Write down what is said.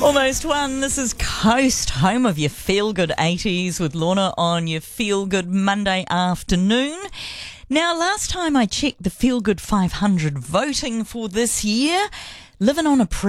Almost one. This is Coast, home of your feel-good 80s with Lorna on your feel-good Monday afternoon. Now, last time I checked the Feel Good 500 voting for this year, living on a